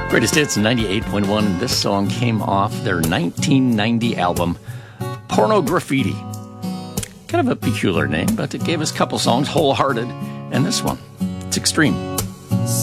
Greatest Hits 98.1. This song came off their 1990 album, Porno Graffiti. Kind of a peculiar name, but it gave us a couple songs, Wholehearted, and this one. It's extreme.